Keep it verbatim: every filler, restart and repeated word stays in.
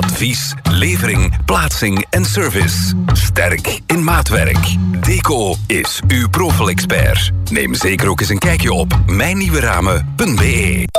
Advies, levering, plaatsing en service. Sterk in maatwerk. Deco is uw profel-expert. Neem zeker ook eens een kijkje op mijnnieuweramen punt be.